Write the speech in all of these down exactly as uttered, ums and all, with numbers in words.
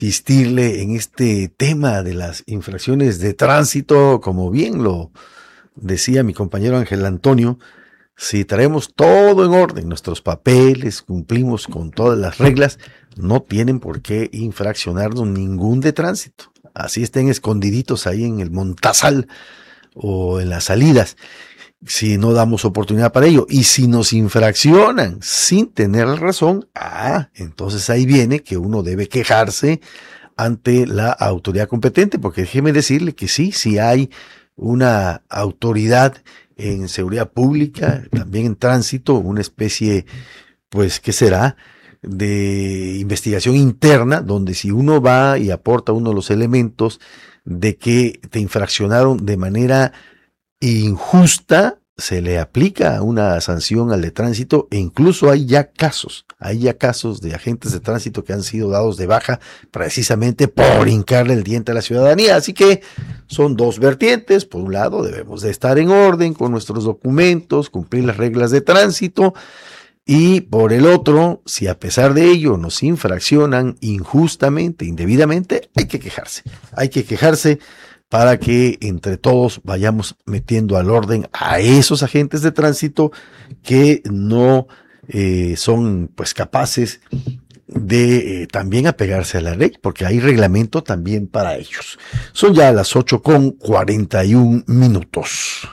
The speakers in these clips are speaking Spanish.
insistirle en este tema de las infracciones de tránsito, como bien lo decía mi compañero Ángel Antonio. Si traemos todo en orden, nuestros papeles, cumplimos con todas las reglas, no tienen por qué infraccionarnos ningún de tránsito. Así estén escondiditos ahí en el montazal o en las salidas, si no damos oportunidad para ello. Y si nos infraccionan sin tener razón, ah, entonces ahí viene que uno debe quejarse ante la autoridad competente, porque déjeme decirle que sí, sí hay una autoridad en seguridad pública, también en tránsito, una especie, pues, ¿qué será?, de investigación interna, donde si uno va y aporta uno de los elementos de que te infraccionaron de manera injusta, se le aplica una sanción al de tránsito, e incluso hay ya casos, hay ya casos de agentes de tránsito que han sido dados de baja precisamente por hincarle el diente a la ciudadanía. Así que son dos vertientes. Por un lado, debemos de estar en orden con nuestros documentos, cumplir las reglas de tránsito, y por el otro, si a pesar de ello nos infraccionan injustamente, indebidamente, hay que quejarse, hay que quejarse para que entre todos vayamos metiendo al orden a esos agentes de tránsito que no eh, son pues capaces de eh, también apegarse a la ley, porque hay reglamento también para ellos. Son ya las ocho con cuarenta y un minutos.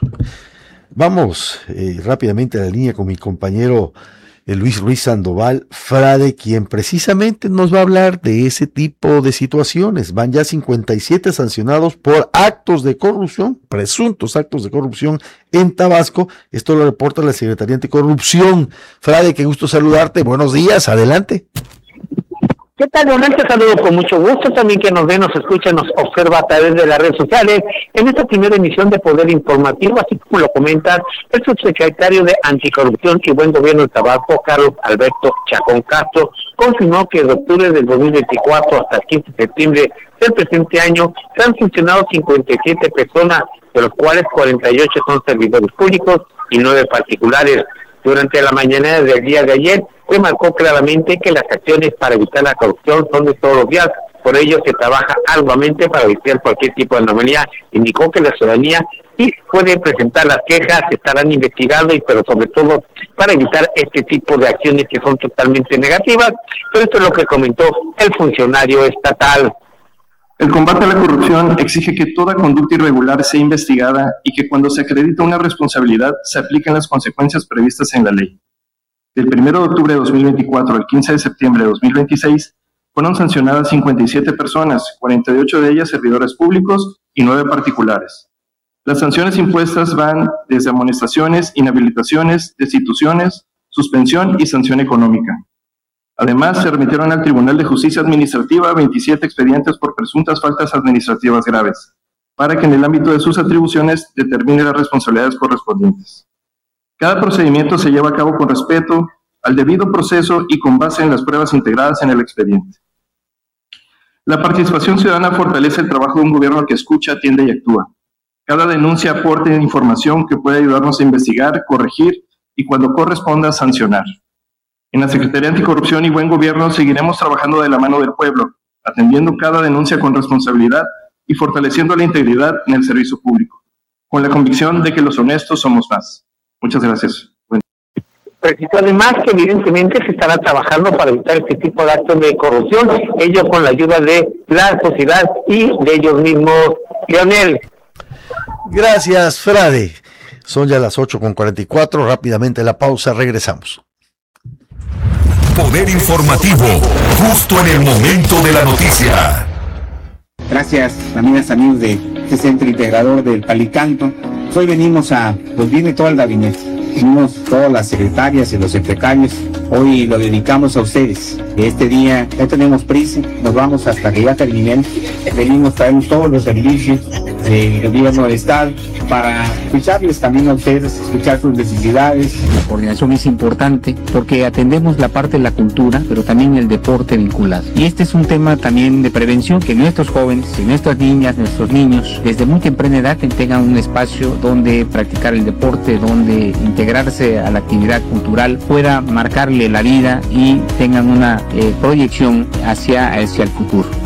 Vamos eh, rápidamente a la línea con mi compañero eh, Luis Ruiz Sandoval Frade, quien precisamente nos va a hablar de ese tipo de situaciones. Van ya cincuenta y siete sancionados por actos de corrupción, presuntos actos de corrupción en Tabasco. Esto lo reporta la Secretaría Anticorrupción. Frade, qué gusto saludarte. Buenos días, adelante. ¿Qué tal, Leonel? Te saludo con mucho gusto. También que nos ve, nos escucha, nos observa a través de las redes sociales en esta primera emisión de Poder Informativo, así como lo comenta el subsecretario de Anticorrupción y Buen Gobierno de Tabasco, Carlos Alberto Chacón Castro, confirmó que de octubre del dos mil veinticuatro hasta el quince de septiembre del presente año se han funcionado cincuenta y siete personas, de los cuales cuarenta y ocho son servidores públicos y nueve particulares. Durante la mañana del día de ayer, remarcó claramente que las acciones para evitar la corrupción son de todos los días, por ello se trabaja arduamente para evitar cualquier tipo de anomalía. Indicó que la ciudadanía sí puede presentar las quejas, se estarán investigando, y pero sobre todo para evitar este tipo de acciones que son totalmente negativas. Pero esto es lo que comentó el funcionario estatal. El combate a la corrupción exige que toda conducta irregular sea investigada y que cuando se acredita una responsabilidad se apliquen las consecuencias previstas en la ley. Del primero de octubre de dos mil veinticuatro al quince de septiembre de dos mil veintiséis fueron sancionadas cincuenta y siete personas, cuarenta y ocho de ellas servidores públicos y nueve particulares. Las sanciones impuestas van desde amonestaciones, inhabilitaciones, destituciones, suspensión y sanción económica. Además, se remitieron al Tribunal de Justicia Administrativa veintisiete expedientes por presuntas faltas administrativas graves, para que en el ámbito de sus atribuciones determine las responsabilidades correspondientes. Cada procedimiento se lleva a cabo con respeto al debido proceso y con base en las pruebas integradas en el expediente. La participación ciudadana fortalece el trabajo de un gobierno que escucha, atiende y actúa. Cada denuncia aporta información que puede ayudarnos a investigar, corregir y, cuando corresponda, sancionar. En la Secretaría Anticorrupción y Buen Gobierno seguiremos trabajando de la mano del pueblo, atendiendo cada denuncia con responsabilidad y fortaleciendo la integridad en el servicio público, con la convicción de que los honestos somos más. Muchas gracias. Bueno. Precisó además que evidentemente se estará trabajando para evitar este tipo de actos de corrupción, ello con la ayuda de la sociedad y de ellos mismos. Leonel. Gracias, Frade. Son ya las ocho con cuarenta y cuatro, rápidamente la pausa, regresamos. Poder Informativo, justo en el momento de la noticia. Gracias, amigas, amigos de este centro integrador del Palicanto. Hoy venimos a, pues viene todo el gabinete, venimos todas las secretarias y los secretarios. Hoy lo dedicamos a ustedes. Este día ya tenemos prisa, nos vamos hasta que ya terminen. Venimos, traemos todos los servicios del gobierno del estado para escucharles también a ustedes, escuchar sus necesidades. La coordinación es importante porque atendemos la parte de la cultura, pero también el deporte vinculado. Y este es un tema también de prevención, que nuestros jóvenes, que nuestras niñas, nuestros niños, desde muy temprana edad tengan un espacio donde practicar el deporte, donde integrarse a la actividad cultural, pueda marcarle la vida y tengan una eh, proyección hacia, hacia el futuro.